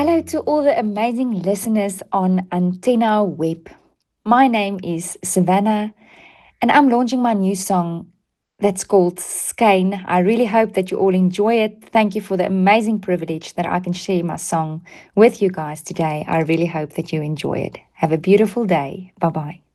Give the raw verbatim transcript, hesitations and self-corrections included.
Hello to all the amazing listeners on Antenna Web. My name is Savannah, and I'm launching my new song that's called Skein. I really hope that you all enjoy it. Thank you for the amazing privilege that I can share my song with you guys today. I really hope that you enjoy it. Have a beautiful day. Bye bye.